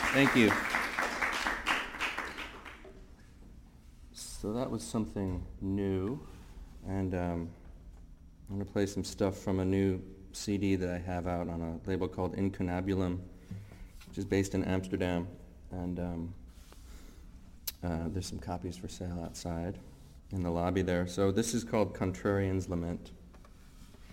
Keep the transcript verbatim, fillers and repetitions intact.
Thank you. So that was something new, and um, I'm going to play some stuff from a new C D that I have out on a label called Incunabulum, which is based in Amsterdam, and um, uh, there's some copies for sale outside in the lobby there. So this is called Contrarian's Lament.